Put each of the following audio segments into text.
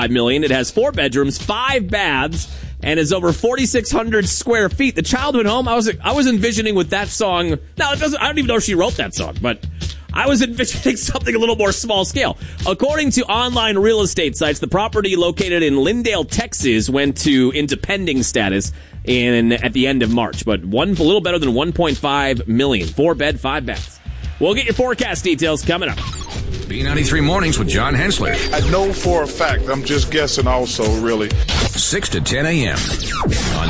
million. It has 4 bedrooms, 5 baths, and is over 4,600 square feet. The childhood home, I was envisioning with that song. Now, I don't even know if she wrote that song, but I was envisioning something a little more small scale. According to online real estate sites, the property located in Lindale, Texas, went into pending status at the end of March, but a little better than 1.5 million. 4 bed, 5 baths. We'll get your forecast details coming up. B93 Mornings with John Hensler. I know for a fact. I'm just guessing also, really. 6 to 10 a.m. on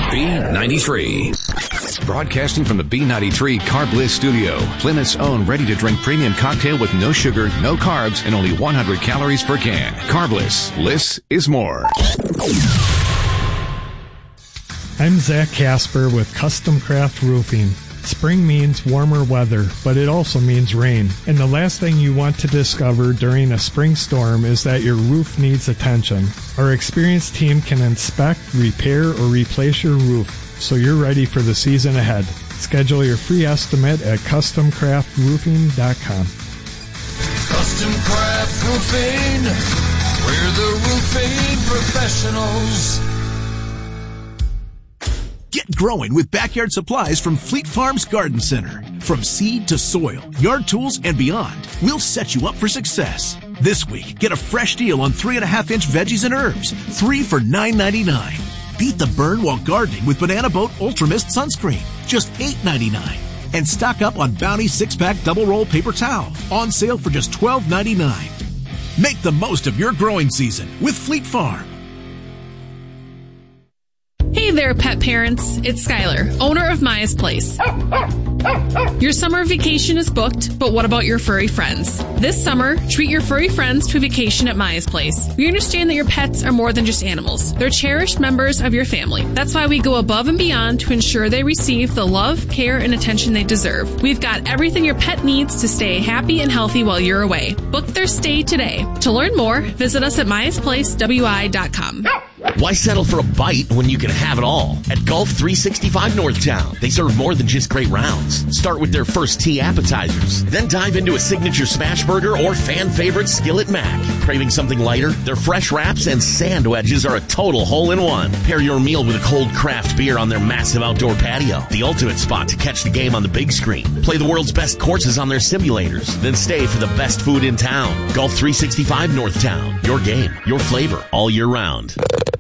B93. Broadcasting from the B93 Carb Bliss studio. Plymouth's own ready-to-drink premium cocktail with no sugar, no carbs, and only 100 calories per can. Carb Bliss. Bliss is more. I'm Zach Casper with Custom Craft Roofing. Spring means warmer weather, but it also means rain. And the last thing you want to discover during a spring storm is that your roof needs attention. Our experienced team can inspect, repair, or replace your roof so you're ready for the season ahead. Schedule your free estimate at CustomCraftRoofing.com. Custom Craft Roofing, we're the roofing professionals. Get growing with backyard supplies from Fleet Farms Garden Center. From seed to soil, yard tools, and beyond, we'll set you up for success. This week, get a fresh deal on 3.5-inch veggies and herbs, 3 for $9.99. Beat the burn while gardening with Banana Boat Ultra Mist Sunscreen, just $8.99. And stock up on Bounty 6-pack double roll paper towel, on sale for just $12.99. Make the most of your growing season with Fleet Farm. Hey there, pet parents. It's Skylar, owner of Maya's Place. Your summer vacation is booked, but what about your furry friends? This summer, treat your furry friends to a vacation at Maya's Place. We understand that your pets are more than just animals. They're cherished members of your family. That's why we go above and beyond to ensure they receive the love, care, and attention they deserve. We've got everything your pet needs to stay happy and healthy while you're away. Book their stay today. To learn more, visit us at MyasPlaceWI.com. Why settle for a bite when you can have it all? At Gulf 365 Northtown, they serve more than just great rounds. Start with their first tea appetizers, then dive into a signature smash burger or fan favorite skillet mac. Craving something lighter? Their fresh wraps and sand wedges are a total hole-in-one. Pair your meal with a cold craft beer on their massive outdoor patio. The ultimate spot to catch the game on the big screen. Play the world's best courses on their simulators, then stay for the best food in town. Gulf 365 Northtown. Your game, your flavor, all year round.